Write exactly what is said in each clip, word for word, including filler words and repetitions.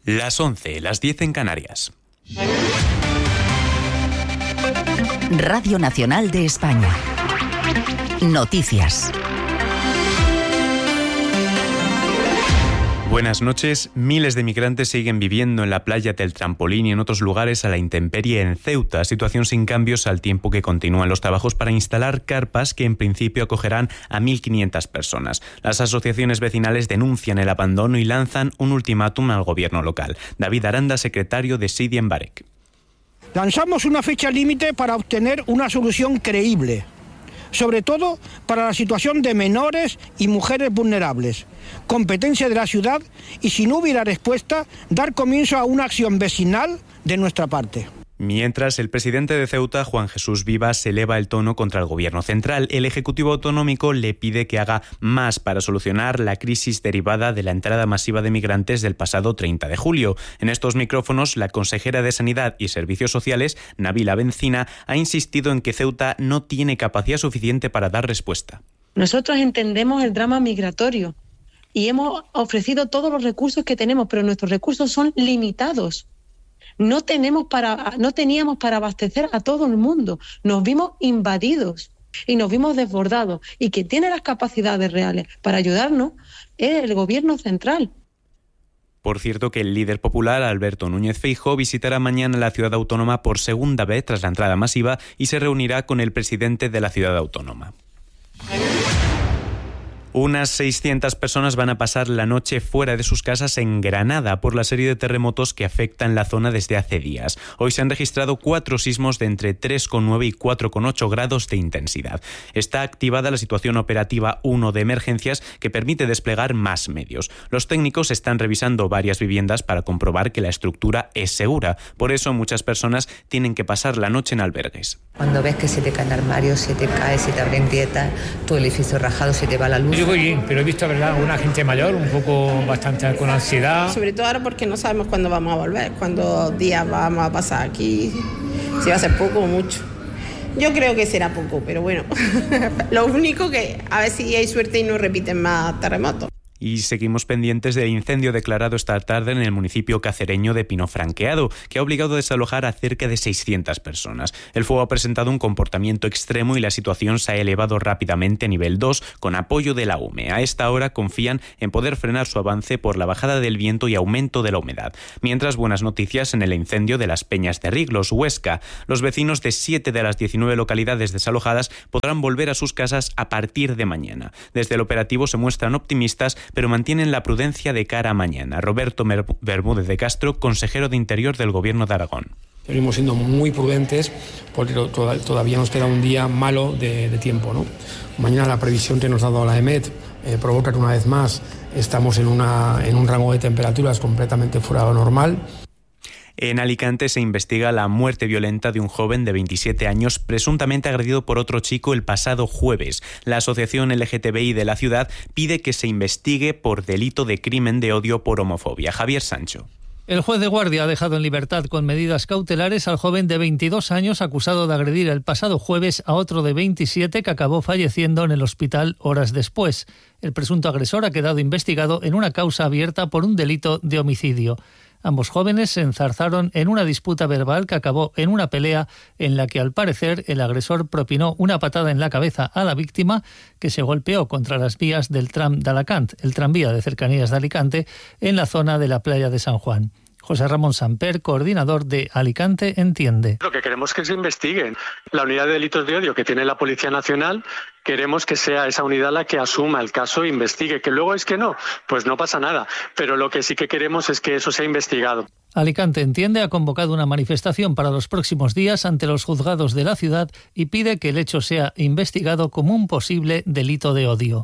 Las once, las diez en Canarias. Radio Nacional de España. Noticias. Buenas noches. Miles de migrantes siguen viviendo en la playa del Trampolín y en otros lugares a la intemperie en Ceuta, situación sin cambios al tiempo que continúan los trabajos para instalar carpas que en principio acogerán a mil quinientas personas. Las asociaciones vecinales denuncian el abandono y lanzan un ultimátum al gobierno local. David Aranda, secretario de Sidi en Barek. Lanzamos una fecha límite para obtener una solución creíble, sobre todo para la situación de menores y mujeres vulnerables, competencia de la ciudad, y si no hubiera respuesta, dar comienzo a una acción vecinal de nuestra parte. Mientras, el presidente de Ceuta, Juan Jesús Vivas, eleva el tono contra el gobierno central. El Ejecutivo Autonómico le pide que haga más para solucionar la crisis derivada de la entrada masiva de migrantes del pasado treinta de julio. En estos micrófonos, la consejera de Sanidad y Servicios Sociales, Nabila Bencina, ha insistido en que Ceuta no tiene capacidad suficiente para dar respuesta. Nosotros entendemos el drama migratorio y hemos ofrecido todos los recursos que tenemos, pero nuestros recursos son limitados. No tenemos para, no teníamos para abastecer a todo el mundo. Nos vimos invadidos y nos vimos desbordados. Y quien tiene las capacidades reales para ayudarnos es el gobierno central. Por cierto, que el líder popular, Alberto Núñez Feijóo, visitará mañana la ciudad autónoma por segunda vez tras la entrada masiva y se reunirá con el presidente de la ciudad autónoma. Unas seiscientas personas van a pasar la noche fuera de sus casas en Granada por la serie de terremotos que afectan la zona desde hace días. Hoy se han registrado cuatro sismos de entre tres coma nueve y cuatro coma ocho grados de intensidad. Está activada la situación operativa uno de emergencias que permite desplegar más medios. Los técnicos están revisando varias viviendas para comprobar que la estructura es segura. Por eso muchas personas tienen que pasar la noche en albergues. Cuando ves que se te cae el armario, se te cae, se te abren grietas, tu edificio rajado, se te va la luz. Yo voy bien, pero he visto, ¿verdad?, una gente mayor, un poco bastante con ansiedad. Sobre todo ahora porque no sabemos cuándo vamos a volver, cuántos días vamos a pasar aquí, si va a ser poco o mucho. Yo creo que será poco, pero bueno, lo único que a ver si hay suerte y no repiten más terremotos. Y seguimos pendientes del incendio declarado esta tarde en el municipio cacereño de Pinofranqueado, que ha obligado a desalojar a cerca de seiscientas personas. El fuego ha presentado un comportamiento extremo y la situación se ha elevado rápidamente a nivel dos con apoyo de la U M E. A esta hora confían en poder frenar su avance por la bajada del viento y aumento de la humedad. Mientras, buenas noticias en el incendio de las Peñas de Riglos, Huesca. Los vecinos de siete de las diecinueve localidades desalojadas podrán volver a sus casas a partir de mañana. Desde el operativo se muestran optimistas, pero mantienen la prudencia de cara a mañana. Roberto Bermúdez de Castro, consejero de Interior del Gobierno de Aragón. Seguimos siendo muy prudentes porque todavía nos queda un día malo de, de tiempo, ¿no? Mañana la previsión que nos ha dado la EMET eh, provoca que una vez más estamos en, una, en un rango de temperaturas completamente fuera de lo normal. En Alicante se investiga la muerte violenta de un joven de veintisiete años presuntamente agredido por otro chico el pasado jueves. La asociación L G T B I de la ciudad pide que se investigue por delito de crimen de odio por homofobia. Javier Sancho. El juez de guardia ha dejado en libertad con medidas cautelares al joven de veintidós años acusado de agredir el pasado jueves a otro de veintisiete que acabó falleciendo en el hospital horas después. El presunto agresor ha quedado investigado en una causa abierta por un delito de homicidio. Ambos jóvenes se enzarzaron en una disputa verbal que acabó en una pelea en la que, al parecer, el agresor propinó una patada en la cabeza a la víctima, que se golpeó contra las vías del tram de Alacant, el tranvía de cercanías de Alicante, en la zona de la playa de San Juan. José Ramón Samper, coordinador de Alicante Entiende. Lo que queremos es que se investiguen. La unidad de delitos de odio que tiene la Policía Nacional, queremos que sea esa unidad la que asuma el caso e investigue. Que luego es que no, pues no pasa nada. Pero lo que sí que queremos es que eso sea investigado. Alicante Entiende ha convocado una manifestación para los próximos días ante los juzgados de la ciudad y pide que el hecho sea investigado como un posible delito de odio.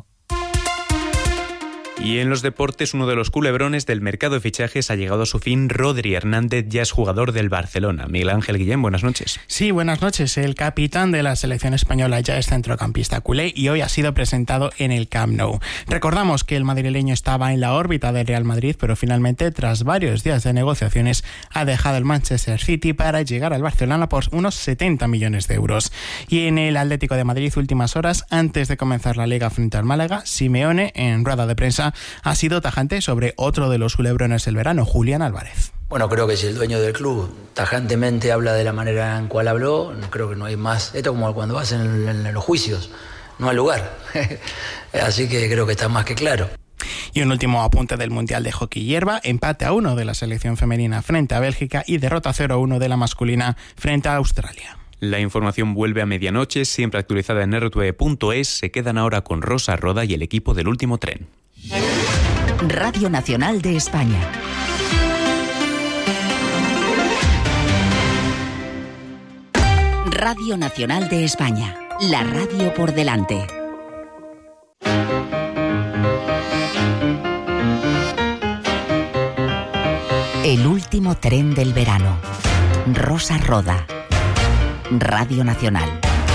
Y en los deportes, uno de los culebrones del mercado de fichajes ha llegado a su fin. Rodri Hernández ya es jugador del Barcelona. Miguel Ángel Guillén, buenas noches. Sí, buenas noches. El capitán de la selección española ya es centrocampista culé y hoy ha sido presentado en el Camp Nou. Recordamos que el madrileño estaba en la órbita del Real Madrid, pero finalmente, tras varios días de negociaciones, ha dejado el Manchester City para llegar al Barcelona por unos setenta millones de euros. Y en el Atlético de Madrid, últimas horas antes de comenzar la Liga frente al Málaga, Simeone, en rueda de prensa, Rosa ha sido tajante sobre otro de los culebrones del verano, Julián Álvarez. Bueno, creo que si el dueño del club tajantemente habla de la manera en cual habló, creo que no hay más. Esto es como cuando vas en, en, en los juicios, no hay lugar. Así que creo que está más que claro. Y un último apunte del Mundial de Hockey Hierba, empate a uno de la selección femenina frente a Bélgica y derrota cero a uno de la masculina frente a Australia. La información vuelve a medianoche, siempre actualizada en erre te ve punto es. Se quedan ahora con Rosa Roda y el equipo del último tren. Radio Nacional de España. Radio Nacional de España, la radio por delante. El último tren del verano. Rosa Roda. Radio Nacional.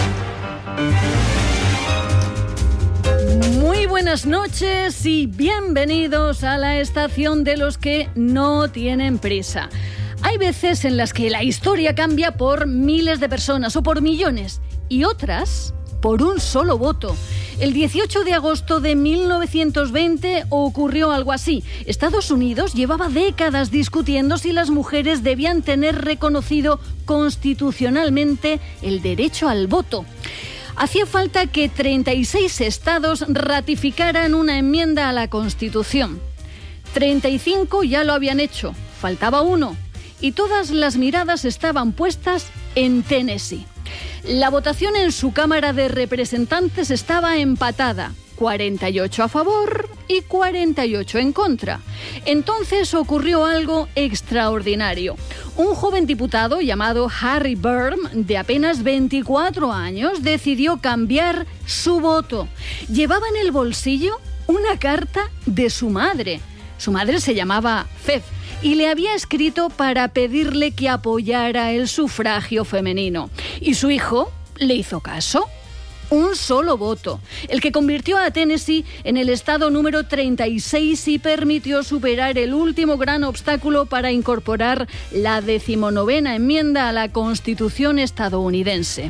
Muy buenas noches y bienvenidos a la estación de los que no tienen prisa. Hay veces en las que la historia cambia por miles de personas o por millones y otras por un solo voto. El dieciocho de agosto de mil novecientos veinte ocurrió algo así. Estados Unidos llevaba décadas discutiendo si las mujeres debían tener reconocido constitucionalmente el derecho al voto. Hacía falta que treinta y seis estados ratificaran una enmienda a la Constitución. treinta y cinco ya lo habían hecho, faltaba uno. Y todas las miradas estaban puestas en Tennessee. La votación en su Cámara de Representantes estaba empatada, cuarenta y ocho a favor y cuarenta y ocho en contra. Entonces ocurrió algo extraordinario. Un joven diputado llamado Harry Burm, de apenas veinticuatro años, decidió cambiar su voto. Llevaba en el bolsillo una carta de su madre. Su madre se llamaba Fev y le había escrito para pedirle que apoyara el sufragio femenino. Y su hijo le hizo caso. Un solo voto, el que convirtió a Tennessee en el estado número treinta y seis y permitió superar el último gran obstáculo para incorporar la decimonovena enmienda a la Constitución estadounidense.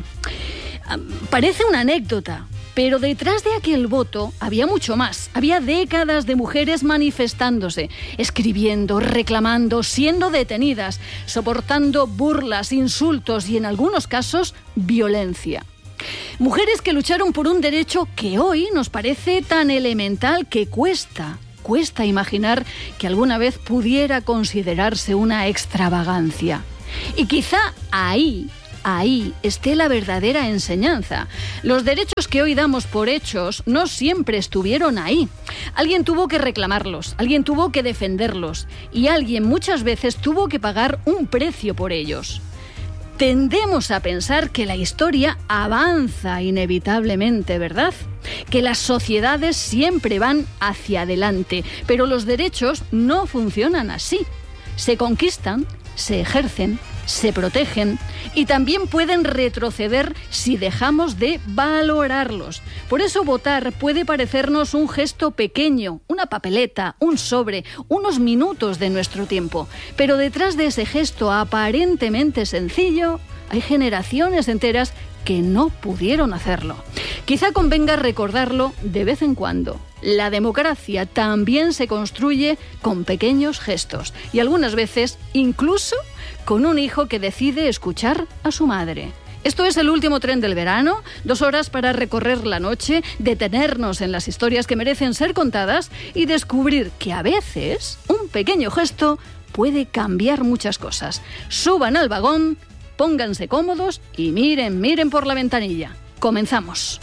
Parece una anécdota, pero detrás de aquel voto había mucho más. Había décadas de mujeres manifestándose, escribiendo, reclamando, siendo detenidas, soportando burlas, insultos y en algunos casos violencia. Mujeres que lucharon por un derecho que hoy nos parece tan elemental que cuesta, cuesta imaginar que alguna vez pudiera considerarse una extravagancia. Y quizá ahí, ahí esté la verdadera enseñanza. Los derechos que hoy damos por hechos no siempre estuvieron ahí. Alguien tuvo que reclamarlos, alguien tuvo que defenderlos y alguien muchas veces tuvo que pagar un precio por ellos. Tendemos a pensar que la historia avanza inevitablemente, ¿verdad? Que las sociedades siempre van hacia adelante, pero los derechos no funcionan así. Se conquistan, se ejercen, se protegen y también pueden retroceder si dejamos de valorarlos. Por eso votar puede parecernos un gesto pequeño, una papeleta, un sobre, unos minutos de nuestro tiempo. Pero detrás de ese gesto aparentemente sencillo, hay generaciones enteras que no pudieron hacerlo. Quizá convenga recordarlo de vez en cuando. La democracia también se construye con pequeños gestos y algunas veces incluso con un hijo que decide escuchar a su madre. Esto es el último tren del verano, dos horas para recorrer la noche, detenernos en las historias que merecen ser contadas y descubrir que a veces un pequeño gesto puede cambiar muchas cosas. Suban al vagón, pónganse cómodos y miren, miren por la ventanilla. Comenzamos.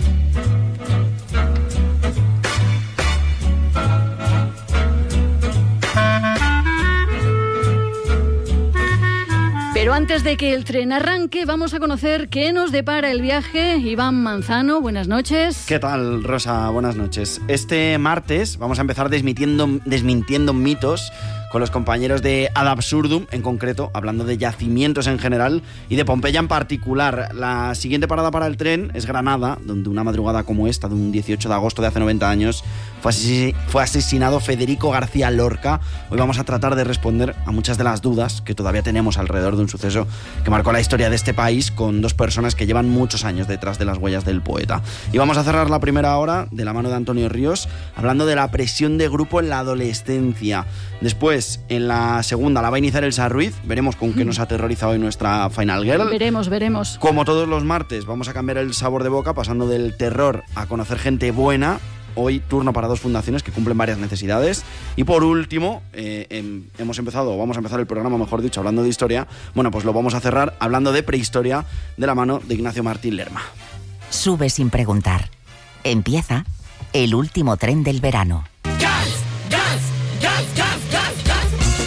Pero antes de que el tren arranque, vamos a conocer qué nos depara el viaje. Iván Manzano, buenas noches. ¿Qué tal, Rosa? Buenas noches. Este martes vamos a empezar desmintiendo, desmintiendo mitos con los compañeros de Ad Absurdum, en concreto, hablando de yacimientos en general y de Pompeya en particular. La siguiente parada para el tren es Granada, donde una madrugada como esta, de un dieciocho de agosto de hace noventa años, fue asesinado Federico García Lorca. Hoy vamos a tratar de responder a muchas de las dudas que todavía tenemos alrededor de un suceso que marcó la historia de este país, con dos personas que llevan muchos años detrás de las huellas del poeta. Y vamos a cerrar la primera hora de la mano de Antonio Ríos, hablando de la presión de grupo en la adolescencia. Después, en la segunda, la va a iniciar Elsa Ruiz. Veremos con qué nos aterroriza hoy nuestra Final Girl. Veremos, veremos. Como todos los martes, vamos a cambiar el sabor de boca, pasando del terror a conocer gente buena. Hoy turno para dos fundaciones que cumplen varias necesidades. Y por último, eh, em, hemos empezado, vamos a empezar el programa, mejor dicho, hablando de historia. Bueno, pues lo vamos a cerrar hablando de prehistoria de la mano de Ignacio Martín Lerma. Sube sin preguntar. Empieza el último tren del verano. ¡Gas! ¡Gas! ¡Gas! ¡Gas! ¡Gas! ¡Gas!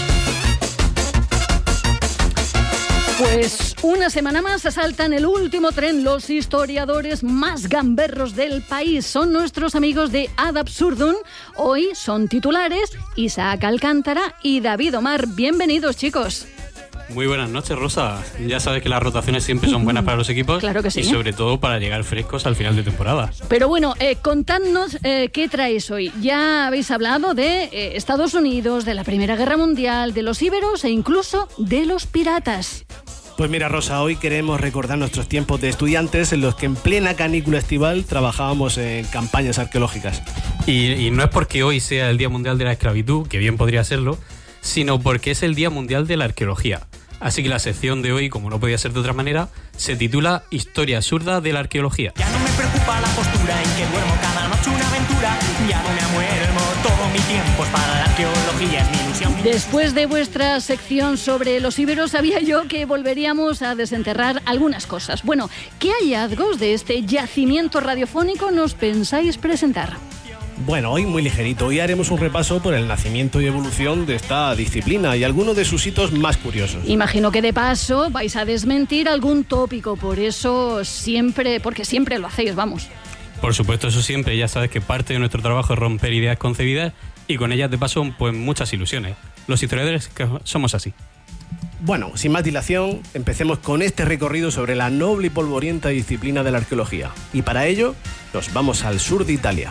Pues una semana más asaltan el último tren los historiadores más gamberros del país. Son nuestros amigos de Ad Absurdum. Hoy son titulares Isaac Alcántara y David Omar. Bienvenidos, chicos. Muy buenas noches, Rosa. Ya sabes que las rotaciones siempre son buenas para los equipos. Claro que sí. Y sobre todo para llegar frescos al final de temporada. Pero bueno, eh, contadnos eh, qué traéis hoy. Ya habéis hablado de eh, Estados Unidos, de la Primera Guerra Mundial, de los íberos e incluso de los piratas. Pues mira, Rosa, hoy queremos recordar nuestros tiempos de estudiantes en los que en plena canícula estival trabajábamos en campañas arqueológicas. Y, y no es porque hoy sea el Día Mundial de la Esclavitud, que bien podría serlo, sino porque es el Día Mundial de la Arqueología. Así que la sección de hoy, como no podía ser de otra manera, se titula Historia absurda de la arqueología. Ya no me preocupa la postura en que duermo cada noche una aventura. Ya no me muermo, todo mi tiempo es para la arqueología, es mi ilusión. Después de vuestra sección sobre los íberos, sabía yo que volveríamos a desenterrar algunas cosas. Bueno, ¿qué hallazgos de este yacimiento radiofónico nos pensáis presentar? Bueno, hoy muy ligerito. Hoy haremos un repaso por el nacimiento y evolución de esta disciplina y algunos de sus hitos más curiosos. Imagino que de paso vais a desmentir algún tópico, por eso siempre, porque siempre lo hacéis, vamos. Por supuesto, eso siempre. Ya sabes que parte de nuestro trabajo es romper ideas concebidas y con ellas de paso pues muchas ilusiones. Los historiadores que somos así. Bueno, sin más dilación, empecemos con este recorrido sobre la noble y polvorienta disciplina de la arqueología. Y para ello, nos vamos al sur de Italia.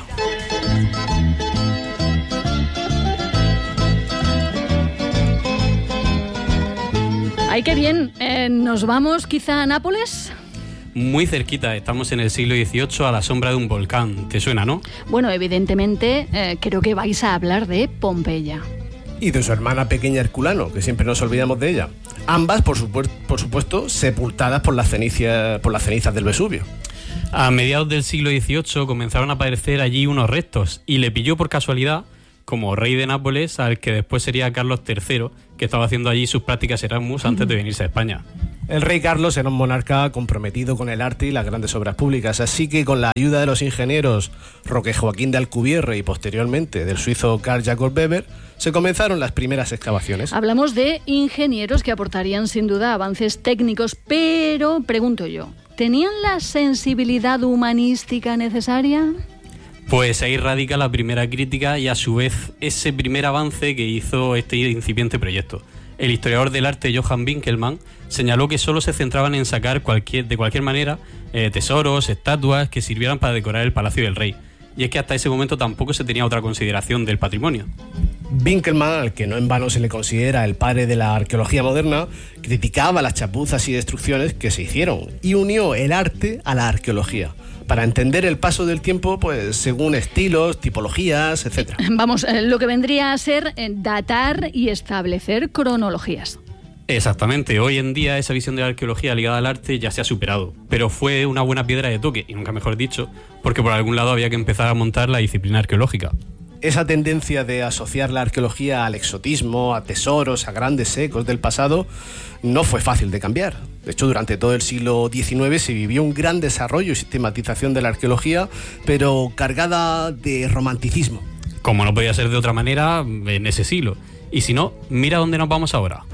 ¡Ay, qué bien! Eh, ¿Nos vamos quizá a Nápoles? Muy cerquita, estamos en el siglo dieciocho a la sombra de un volcán. ¿Te suena, no? Bueno, evidentemente, eh, creo que vais a hablar de Pompeya. Y de su hermana pequeña Herculano, que siempre nos olvidamos de ella. Ambas, por, supu- por supuesto, sepultadas por las, cenizas, por las cenizas del Vesubio. A mediados del siglo dieciocho comenzaron a aparecer allí unos restos y le pilló por casualidad como rey de Nápoles al que después sería Carlos tercero, que estaba haciendo allí sus prácticas Erasmus antes de venirse a España. El rey Carlos era un monarca comprometido con el arte y las grandes obras públicas, así que con la ayuda de los ingenieros Roque Joaquín de Alcubierre y posteriormente del suizo Carl Jacob Weber, se comenzaron las primeras excavaciones. Hablamos de ingenieros que aportarían sin duda avances técnicos, pero pregunto yo, ¿tenían la sensibilidad humanística necesaria? Pues ahí radica la primera crítica y a su vez ese primer avance que hizo este incipiente proyecto. El historiador del arte Johann Winkelmann señaló que solo se centraban en sacar cualquier, de cualquier manera eh, tesoros, estatuas que sirvieran para decorar el palacio del rey. Y es que hasta ese momento tampoco se tenía otra consideración del patrimonio. Winkelmann, al que no en vano se le considera el padre de la arqueología moderna, criticaba las chapuzas y destrucciones que se hicieron y unió el arte a la arqueología para entender el paso del tiempo, pues según estilos, tipologías, etcétera. Vamos, eh, lo que vendría a ser eh, datar y establecer cronologías. Exactamente, hoy en día esa visión de la arqueología ligada al arte ya se ha superado, pero fue una buena piedra de toque, y nunca mejor dicho, porque por algún lado había que empezar a montar la disciplina arqueológica. Esa tendencia de asociar la arqueología al exotismo, a tesoros, a grandes ecos del pasado, no fue fácil de cambiar. De hecho, durante todo el siglo diecinueve se vivió un gran desarrollo y sistematización de la arqueología, pero cargada de romanticismo. Como no podía ser de otra manera en ese siglo. Y si no, mira dónde nos vamos ahora.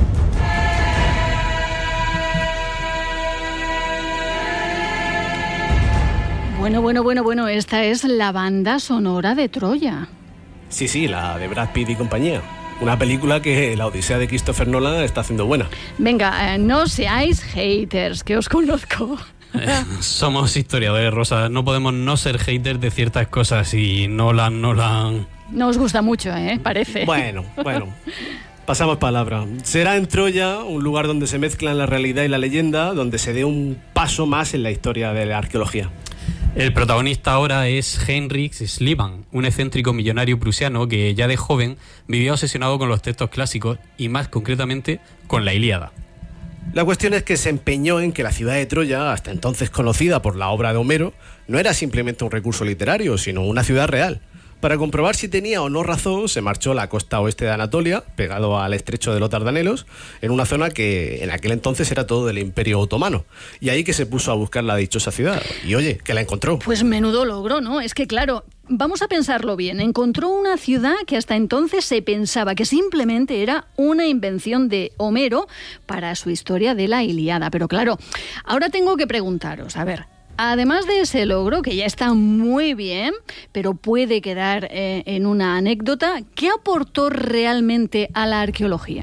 Bueno, bueno, bueno, bueno, esta es la banda sonora de Troya. Sí, sí, la de Brad Pitt y compañía. Una película que la Odisea de Christopher Nolan está haciendo buena. Venga, eh, no seáis haters, que os conozco. Somos historiadores, Rosa. No podemos no ser haters de ciertas cosas y Nolan, Nolan... No os gusta mucho, ¿eh? Parece. Bueno, bueno. Pasamos palabra. Será en Troya un lugar donde se mezclan la realidad y la leyenda, donde se dé un paso más en la historia de la arqueología. El protagonista ahora es Heinrich Schliemann, un excéntrico millonario prusiano que ya de joven vivía obsesionado con los textos clásicos y más concretamente con la Ilíada. La cuestión es que se empeñó en que la ciudad de Troya, hasta entonces conocida por la obra de Homero, no era simplemente un recurso literario, sino una ciudad real. Para comprobar si tenía o no razón, se marchó a la costa oeste de Anatolia, pegado al estrecho de los Dardanelos, en una zona que en aquel entonces era todo del Imperio Otomano. Y ahí que se puso a buscar la dichosa ciudad. Y oye, que la encontró. Pues menudo logro, ¿no? Es que claro, vamos a pensarlo bien. Encontró una ciudad que hasta entonces se pensaba que simplemente era una invención de Homero para su historia de la Ilíada. Pero claro, ahora tengo que preguntaros, a ver... Además de ese logro, que ya está muy bien, pero puede quedar eh, en una anécdota, ¿qué aportó realmente a la arqueología?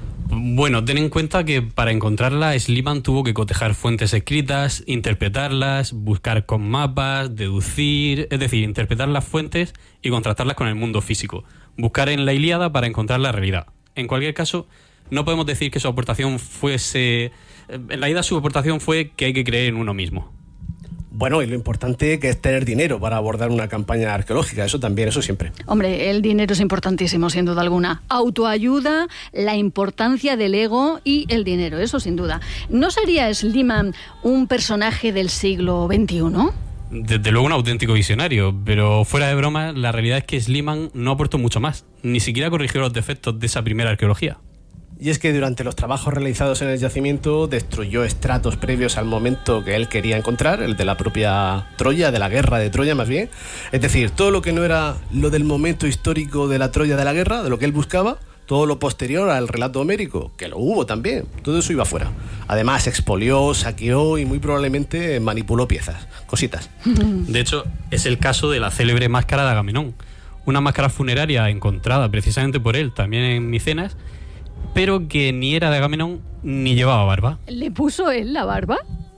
Bueno, ten en cuenta que para encontrarla, Schliemann tuvo que cotejar fuentes escritas, interpretarlas, buscar con mapas, deducir, es decir, interpretar las fuentes y contrastarlas con el mundo físico. Buscar en la Ilíada para encontrar la realidad. En cualquier caso, no podemos decir que su aportación fuese... En realidad su aportación fue que hay que creer en uno mismo. Bueno, y lo importante que es tener dinero para abordar una campaña arqueológica, eso también, eso siempre. Hombre, el dinero es importantísimo, sin duda alguna. Autoayuda, la importancia del ego y el dinero, eso sin duda. ¿No sería Schliemann un personaje del siglo veintiuno? Desde luego un auténtico visionario, pero fuera de broma, la realidad es que Schliemann no aportó mucho más, ni siquiera corrigió los defectos de esa primera arqueología. Y es que durante los trabajos realizados en el yacimiento destruyó estratos previos al momento que él quería encontrar, el de la propia Troya, de la guerra de Troya más bien. Es decir, todo lo que no era lo del momento histórico de la Troya de la guerra, de lo que él buscaba, todo lo posterior al relato homérico, que lo hubo también, todo eso iba fuera. Además expolió, saqueó y muy probablemente manipuló piezas, cositas. De hecho, es el caso de la célebre máscara de Agamenón, una máscara funeraria encontrada precisamente por él, también en Micenas, pero que ni era de Agamenón ni llevaba barba. ¿Le puso él la barba?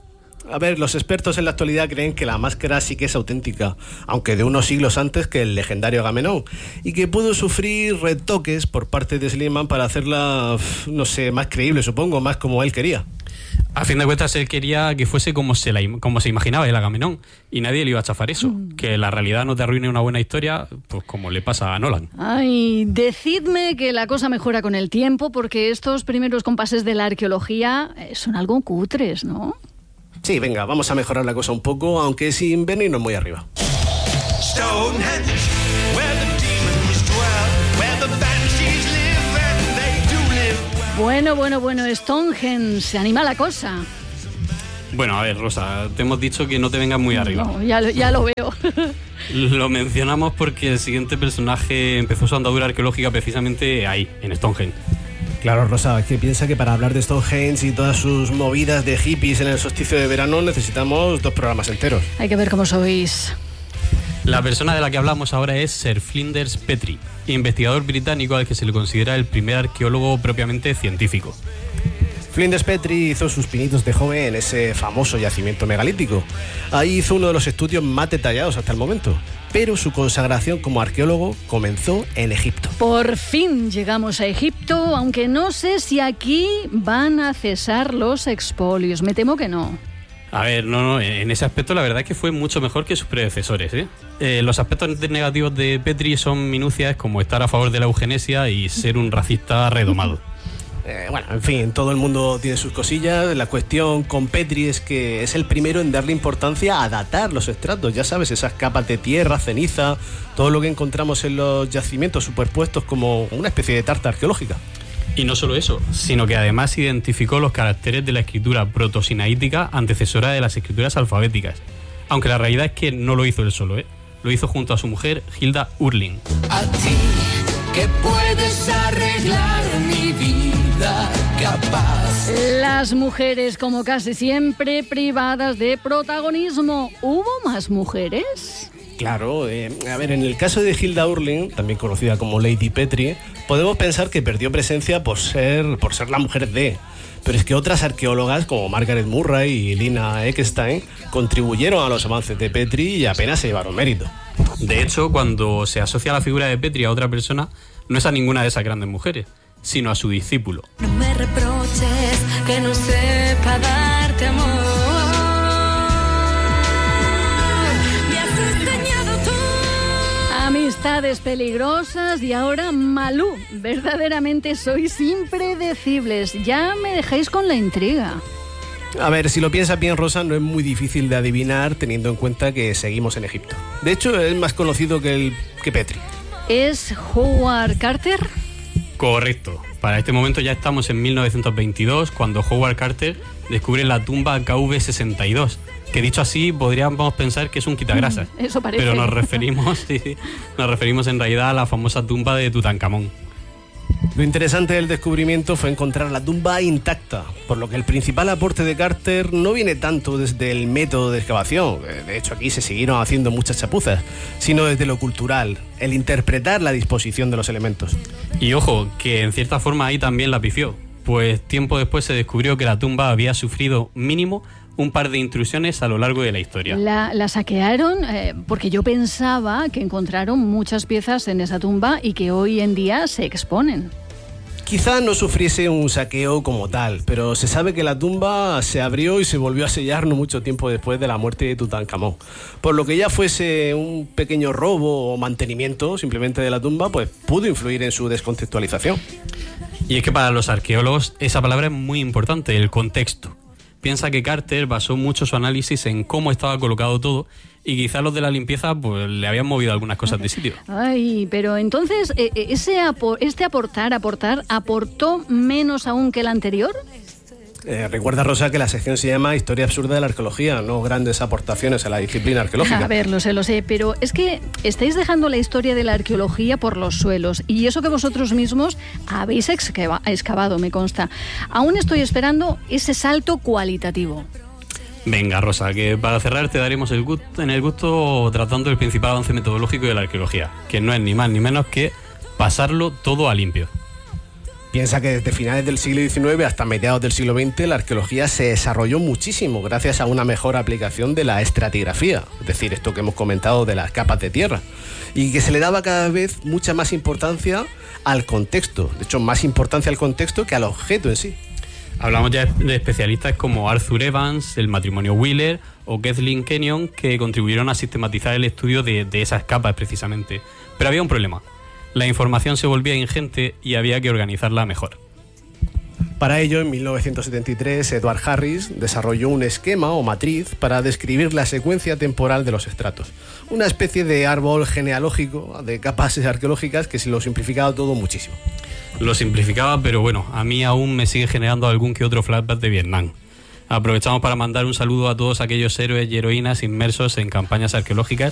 A ver, los expertos en la actualidad creen que la máscara sí que es auténtica, aunque de unos siglos antes que el legendario Agamenón, y que pudo sufrir retoques por parte de Schliemann para hacerla, no sé, más creíble, supongo, más como él quería. A fin de cuentas, él quería que fuese como se, la, como se imaginaba el Agamenón, y nadie le iba a chafar eso. Mm. Que la realidad no te arruine una buena historia, pues como le pasa a Nolan. Ay, decidme que la cosa mejora con el tiempo, porque estos primeros compases de la arqueología son algo cutres, ¿no? Sí, venga, vamos a mejorar la cosa un poco, aunque sin venirnos muy arriba. Stonehenge, where the demons dwell, where the banshees live and they do live well. Bueno, bueno, bueno, Stonehenge, se anima la cosa. Bueno, a ver, Rosa, te hemos dicho que no te vengas muy arriba. No, ya, ya lo veo. Lo mencionamos porque el siguiente personaje empezó su andadura arqueológica precisamente ahí, en Stonehenge. Claro, Rosa, es que piensa que para hablar de Stonehenge y todas sus movidas de hippies en el solsticio de verano necesitamos dos programas enteros. Hay que ver cómo sois. La persona de la que hablamos ahora es Sir Flinders Petrie, investigador británico al que se le considera el primer arqueólogo propiamente científico. Flinders Petrie hizo sus pinitos de joven en ese famoso yacimiento megalítico. Ahí hizo uno de los estudios más detallados hasta el momento. Pero su consagración como arqueólogo comenzó en Egipto. Por fin llegamos a Egipto, aunque no sé si aquí van a cesar los expolios. Me temo que no. A ver, no, no, en ese aspecto la verdad es que fue mucho mejor que sus predecesores, ¿eh? Eh, los aspectos negativos de Petrie son minucias como estar a favor de la eugenesia y ser un racista redomado. Eh, bueno, en fin, todo el mundo tiene sus cosillas. La cuestión con Petrie es que es el primero en darle importancia a datar los estratos. Ya sabes, esas capas de tierra, ceniza, todo lo que encontramos en los yacimientos superpuestos como una especie de tarta arqueológica. Y no solo eso, sino que además identificó los caracteres de la escritura protosinaítica antecesora de las escrituras alfabéticas. Aunque la realidad es que no lo hizo él solo, ¿eh? Lo hizo junto a su mujer, Hilda Urling. A ti, que puedes arreglar mi vida capaz. Las mujeres, como casi siempre, privadas de protagonismo. ¿Hubo más mujeres? Claro, eh, a ver, en el caso de Hilda Urling, también conocida como Lady Petrie, podemos pensar que perdió presencia por ser, por ser la mujer de... Pero es que otras arqueólogas como Margaret Murray y Lina Eckstein contribuyeron a los avances de Petrie y apenas se llevaron mérito. De hecho, cuando se asocia la figura de Petrie a otra persona, no es a ninguna de esas grandes mujeres, sino a su discípulo. No me reproches que no sepa darte amor. Me has enseñado tú. Amistades peligrosas y ahora Malú. Verdaderamente sois impredecibles. Ya me dejáis con la intriga. A ver, si lo piensas bien, Rosa, no es muy difícil de adivinar teniendo en cuenta que seguimos en Egipto. De hecho, es más conocido que, el, que Petrie. ¿Es Howard Carter? Correcto. Para este momento ya estamos en mil novecientos veintidós, cuando Howard Carter descubre la tumba K V sesenta y dos, que dicho así podríamos pensar que es un quitagrasas. Mm, eso parece. Pero nos referimos, sí, sí, nos referimos en realidad a la famosa tumba de Tutankamón. Lo interesante del descubrimiento fue encontrar la tumba intacta, por lo que el principal aporte de Carter no viene tanto desde el método de excavación, de hecho aquí se siguieron haciendo muchas chapuzas, sino desde lo cultural, el interpretar la disposición de los elementos. Y ojo, que en cierta forma ahí también la pifió, pues tiempo después se descubrió que la tumba había sufrido mínimo un par de intrusiones a lo largo de la historia. ¿La, la saquearon? Eh, porque yo pensaba que encontraron muchas piezas en esa tumba y que hoy en día se exponen. Quizá no sufriese un saqueo como tal, pero se sabe que la tumba se abrió y se volvió a sellar no mucho tiempo después de la muerte de Tutankamón. Por lo que ya fuese un pequeño robo o mantenimiento simplemente de la tumba, pues pudo influir en su descontextualización. Y es que para los arqueólogos esa palabra es muy importante, el contexto. Piensa que Carter basó mucho su análisis en cómo estaba colocado todo y quizás los de la limpieza pues le habían movido algunas cosas de sitio. Ay, pero entonces, ese apor- ¿este aportar, aportar, aportó menos aún que el anterior? Eh, recuerda, Rosa, que la sección se llama Historia absurda de la arqueología, no grandes aportaciones a la disciplina arqueológica. A ver, lo sé, lo sé, pero es que estáis dejando la historia de la arqueología por los suelos y eso que vosotros mismos habéis excava- excavado, me consta. Aún estoy esperando ese salto cualitativo. Venga, Rosa, que para cerrar te daremos el gusto, en el gusto tratando el principal avance metodológico de la arqueología, que no es ni más ni menos que pasarlo todo a limpio. Piensa que desde finales del siglo diecinueve hasta mediados del siglo veinte la arqueología se desarrolló muchísimo gracias a una mejor aplicación de la estratigrafía, es decir, esto que hemos comentado de las capas de tierra, y que se le daba cada vez mucha más importancia al contexto, de hecho más importancia al contexto que al objeto en sí. Hablamos ya de especialistas como Arthur Evans, el matrimonio Wheeler o Kathleen Kenyon, que contribuyeron a sistematizar el estudio de, de esas capas precisamente. Pero había un problema. La información se volvía ingente y había que organizarla mejor. Para ello, en mil novecientos setenta y tres, Edward Harris desarrolló un esquema o matriz para describir la secuencia temporal de los estratos. Una especie de árbol genealógico de capas arqueológicas que se lo simplificaba todo muchísimo. Lo simplificaba, pero bueno, a mí aún me sigue generando algún que otro flashback de Vietnam. Aprovechamos para mandar un saludo a todos aquellos héroes y heroínas inmersos en campañas arqueológicas